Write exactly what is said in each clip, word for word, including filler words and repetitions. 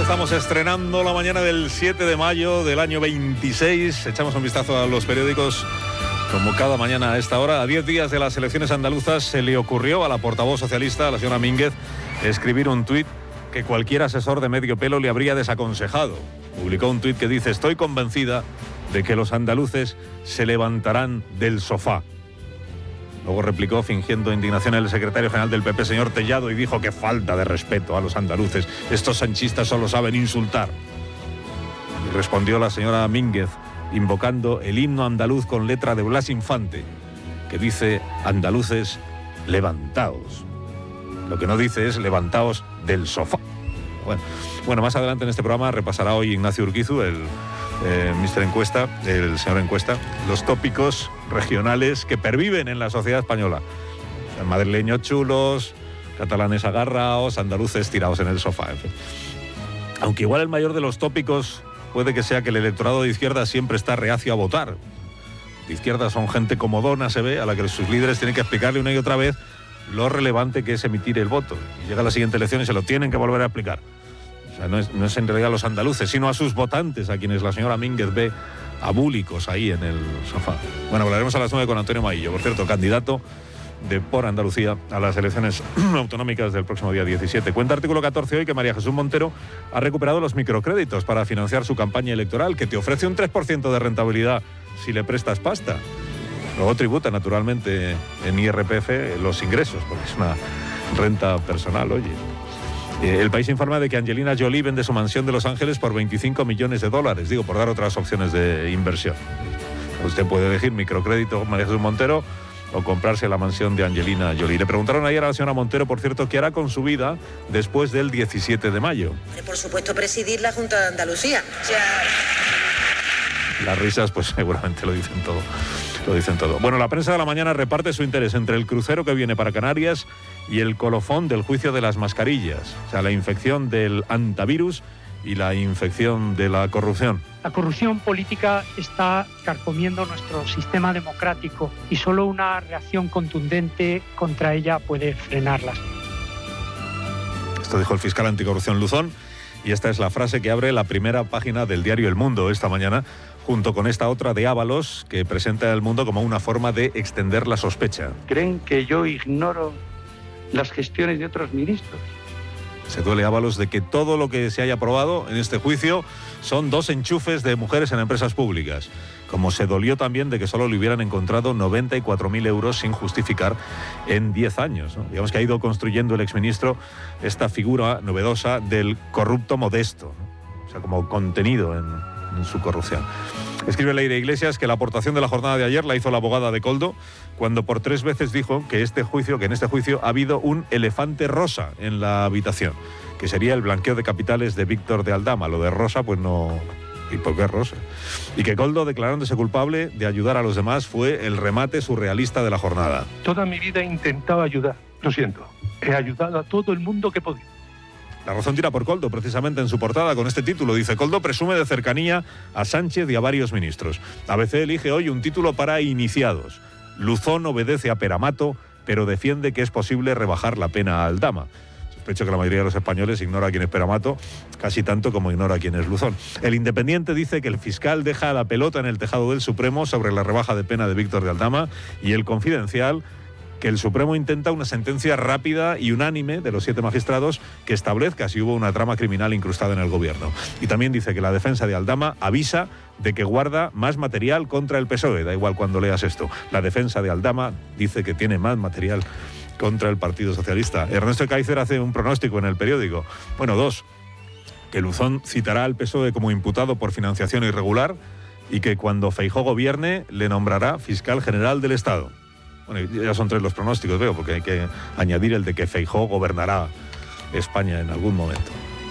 Estamos estrenando la mañana del siete de mayo del año veintiséis. Echamos un vistazo a los periódicos como cada mañana a esta hora. A diez días de las elecciones andaluzas se le ocurrió a la portavoz socialista, a la señora Mínguez, escribir un tuit que cualquier asesor de medio pelo le habría desaconsejado. Publicó un tuit que dice: estoy convencida de que los andaluces se levantarán del sofá. Luego replicó, fingiendo indignación, el secretario general del P P, señor Tellado, y dijo que falta de respeto a los andaluces. Estos sanchistas solo saben insultar. Y respondió la señora Mínguez, invocando el himno andaluz con letra de Blas Infante, que dice: andaluces, levantaos. Lo que no dice es levantaos del sofá. Bueno, bueno, más adelante en este programa repasará hoy Ignacio Urquizu, el eh, mister Encuesta, el señor Encuesta, los tópicos regionales que perviven en la sociedad española. O sea, madrileños chulos, catalanes agarraos, andaluces tirados en el sofá, en fin. Aunque igual el mayor de los tópicos puede que sea que el electorado de izquierda siempre está reacio a votar. De izquierda son gente comodona, se ve, a la que sus líderes tienen que explicarle una y otra vez lo relevante que es emitir el voto. Y llega la siguiente elección y se lo tienen que volver a explicar. O sea, no es, no es en realidad a los andaluces, sino a sus votantes, a quienes la señora Mínguez ve abúlicos ahí en el sofá. Bueno, hablaremos a las nueve con Antonio Maillo, por cierto, candidato de Por Andalucía a las elecciones autonómicas del próximo día diecisiete. Cuenta Artículo catorce hoy que María Jesús Montero ha recuperado los microcréditos para financiar su campaña electoral, que te ofrece un tres por ciento de rentabilidad si le prestas pasta. Luego tributa, naturalmente, en I R P F los ingresos, porque es una renta personal, oye. Eh, el País informa de que Angelina Jolie vende su mansión de Los Ángeles por veinticinco millones de dólares, digo, por dar otras opciones de inversión. Usted puede elegir microcrédito María Jesús Montero o comprarse la mansión de Angelina Jolie. Le preguntaron ayer a la señora Montero, por cierto, qué hará con su vida después del diecisiete de mayo. Por supuesto, presidir la Junta de Andalucía. O sea... Las risas, pues seguramente lo dicen todo. Lo dicen todo. Bueno, la prensa de la mañana reparte su interés entre el crucero que viene para Canarias y el colofón del juicio de las mascarillas. O sea, la infección del antivirus y la infección de la corrupción. La corrupción política está carcomiendo nuestro sistema democrático y solo una reacción contundente contra ella puede frenarlas. Esto dijo el fiscal anticorrupción Luzón, y esta es la frase que abre la primera página del diario El Mundo esta mañana, junto con esta otra de Ábalos, que presenta El Mundo como una forma de extender la sospecha. ¿Creen que yo ignoro las gestiones de otros ministros? Se duele Ábalos de que todo lo que se haya aprobado en este juicio son dos enchufes de mujeres en empresas públicas, como se dolió también de que solo le hubieran encontrado noventa y cuatro mil euros sin justificar en diez años, ¿no? Digamos que ha ido construyendo el exministro esta figura novedosa del corrupto modesto, ¿no? O sea, como contenido en, en su corrupción. Escribe Leire Iglesias que la aportación de la jornada de ayer la hizo la abogada de Koldo, cuando por tres veces dijo que este juicio, que en este juicio ha habido un elefante rosa en la habitación, que sería el blanqueo de capitales de Víctor de Aldama. Lo de rosa, pues no... ¿Y por qué rosa? Y que Koldo, declarándose culpable de ayudar a los demás, fue el remate surrealista de la jornada. Toda mi vida he intentado ayudar, lo siento. He ayudado a todo el mundo que he podido. La razón tira por Koldo, precisamente en su portada con este título. Dice: Koldo presume de cercanía a Sánchez y a varios ministros. A B C elige hoy un título para iniciados. Luzón obedece a Peramato, pero defiende que es posible rebajar la pena a Aldama. Sospecho que la mayoría de los españoles ignora quién es Peramato, casi tanto como ignora quién es Luzón. El Independiente dice que el fiscal deja la pelota en el tejado del Supremo sobre la rebaja de pena de Víctor de Aldama, y el Confidencial que el Supremo intenta una sentencia rápida y unánime de los siete magistrados que establezca si hubo una trama criminal incrustada en el gobierno. Y también dice que la defensa de Aldama avisa de que guarda más material contra el P S O E. Da igual cuando leas esto. La defensa de Aldama dice que tiene más material contra el Partido Socialista. Ernesto Kaiser hace un pronóstico en el periódico. Bueno, dos. Que Luzón citará al P S O E como imputado por financiación irregular y que cuando Feijóo gobierne le nombrará fiscal general del Estado. Bueno, ya son tres los pronósticos, veo, porque hay que añadir el de que Feijóo gobernará España en algún momento.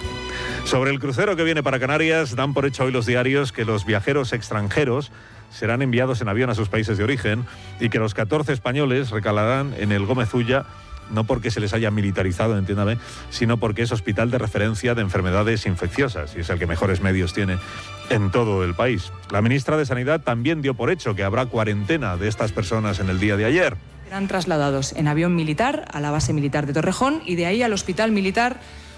Sobre el crucero que viene para Canarias, dan por hecho hoy los diarios que los viajeros extranjeros serán enviados en avión a sus países de origen y que los catorce españoles recalarán en el Gómez Ulla, no porque se les haya militarizado, entiéndame, sino porque es hospital de referencia de enfermedades infecciosas y es el que mejores medios tiene en todo el país. La ministra de Sanidad también dio por hecho que habrá cuarentena de estas personas en el día de ayer. Serán trasladados en avión militar a la base militar de Torrejón y de ahí al hospital militar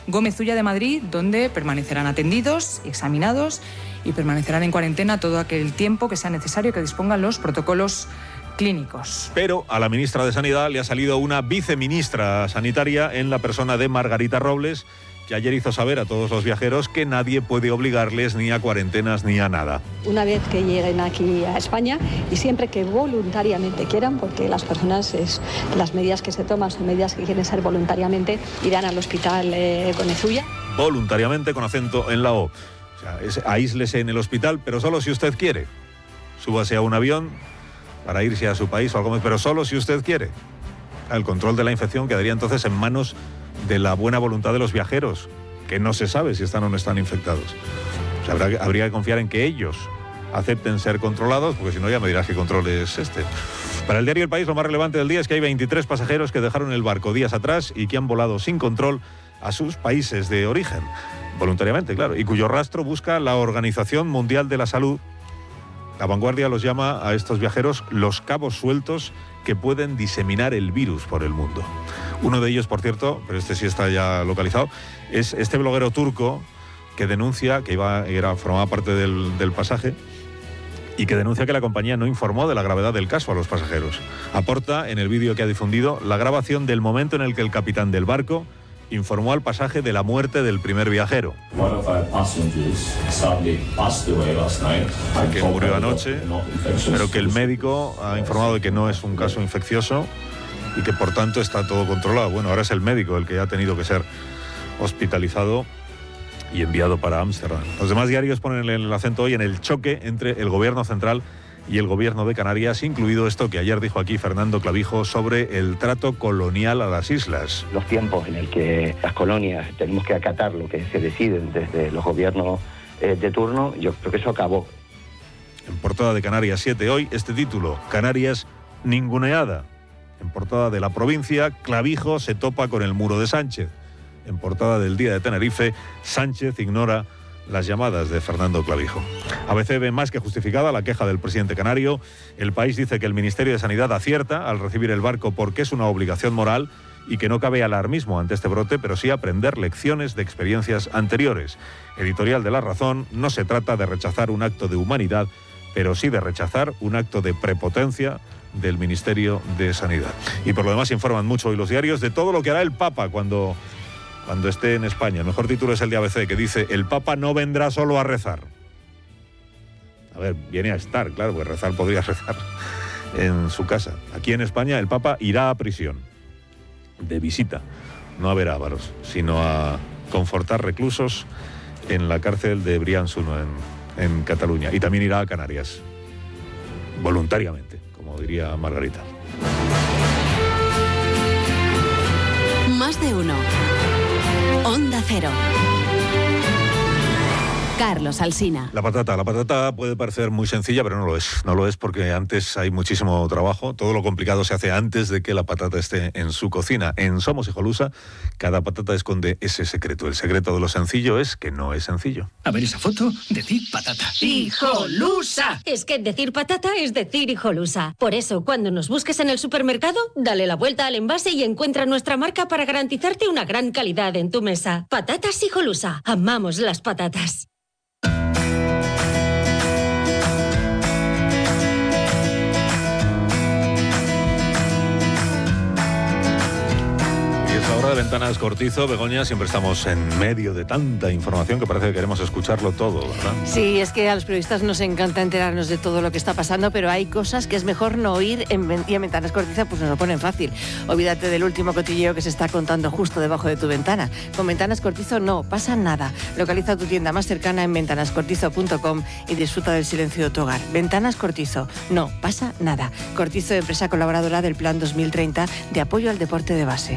Gómez Ulla de Madrid, donde permanecerán atendidos, examinados y permanecerán en cuarentena todo aquel tiempo que sea necesario que dispongan los protocolos clínicos. Pero a la ministra de Sanidad le ha salido una viceministra sanitaria en la persona de Margarita Robles, que ayer hizo saber a todos los viajeros que nadie puede obligarles ni a cuarentenas ni a nada. Una vez que lleguen aquí a España y siempre que voluntariamente quieran, porque las personas, es, las medidas que se toman son medidas que quieren ser voluntariamente, irán al hospital eh, Gómez Ulla. Voluntariamente con acento en la O. O sea, es, aíslese en el hospital, pero solo si usted quiere. Súbase a un avión para irse a su país o algo más, pero solo si usted quiere. El control de la infección quedaría entonces en manos de la buena voluntad de los viajeros, que no se sabe si están o no están infectados. O sea, habrá, habría que confiar en que ellos acepten ser controlados, porque si no ya me dirás qué control es este. Para el diario El País, lo más relevante del día es que hay veintitrés pasajeros que dejaron el barco días atrás y que han volado sin control a sus países de origen, voluntariamente, claro, y cuyo rastro busca la Organización Mundial de la Salud. La Vanguardia los llama a estos viajeros los cabos sueltos que pueden diseminar el virus por el mundo. Uno de ellos, por cierto, pero este sí está ya localizado, es este bloguero turco que denuncia, que iba, era, formaba parte del, del pasaje, y que denuncia que la compañía no informó de la gravedad del caso a los pasajeros. Aporta en el vídeo que ha difundido la grabación del momento en el que el capitán del barco informó al pasaje de la muerte del primer viajero, que murió anoche, pero que el médico ha informado de que no es un caso infeccioso y que por tanto está todo controlado. Bueno, ahora es el médico el que ha tenido que ser hospitalizado y enviado para Ámsterdam. Los demás diarios ponen el acento hoy en el choque entre el gobierno central y el gobierno de Canarias, incluido esto que ayer dijo aquí Fernando Clavijo sobre el trato colonial a las islas. Los tiempos en el que las colonias tenemos que acatar lo que se deciden desde los gobiernos eh, de turno, yo creo que eso acabó. En portada de Canarias siete hoy, este título, Canarias ninguneada. En portada de La Provincia, Clavijo se topa con el muro de Sánchez. En portada del Día de Tenerife, Sánchez ignora las llamadas de Fernando Clavijo. A B C ve más que justificada la queja del presidente canario. El País dice que el Ministerio de Sanidad acierta al recibir el barco porque es una obligación moral y que no cabe alarmismo ante este brote, pero sí aprender lecciones de experiencias anteriores. Editorial de La Razón, no se trata de rechazar un acto de humanidad, pero sí de rechazar un acto de prepotencia del Ministerio de Sanidad. Y por lo demás informan mucho hoy los diarios de todo lo que hará el Papa cuando... cuando esté en España. El mejor título es el de A B C, que dice: el Papa no vendrá solo a rezar. A ver, viene a estar, claro, pues rezar podría rezar en su casa. Aquí en España el Papa irá a prisión, de visita, no a ver ávaros, sino a confortar reclusos en la cárcel de Brians-Uno en, en Cataluña. Y también irá a Canarias, voluntariamente, como diría Margarita. Más de uno. Onda Cero. Carlos Alsina. La patata, la patata puede parecer muy sencilla, pero no lo es. No lo es porque antes hay muchísimo trabajo. Todo lo complicado se hace antes de que la patata esté en su cocina. En Somos Hijolusa, cada patata esconde ese secreto. El secreto de lo sencillo es que no es sencillo. A ver esa foto, decir patata. ¡Hijolusa! Es que decir patata es decir hijolusa. Por eso, cuando nos busques en el supermercado, dale la vuelta al envase y encuentra nuestra marca para garantizarte una gran calidad en tu mesa. Patatas Hijolusa. Amamos las patatas. Hora de Ventanas Cortizo. Begoña, siempre estamos en medio de tanta información que parece que queremos escucharlo todo, ¿verdad? Sí, es que a los periodistas nos encanta enterarnos de todo lo que está pasando, pero hay cosas que es mejor no oír en, y en Ventanas Cortizo pues nos lo ponen fácil. Olvídate del último cotilleo que se está contando justo debajo de tu ventana. Con Ventanas Cortizo no pasa nada. Localiza tu tienda más cercana en ventanas cortizo punto com y disfruta del silencio de tu hogar. Ventanas Cortizo, no pasa nada. Cortizo, empresa colaboradora del Plan dos mil treinta de apoyo al deporte de base.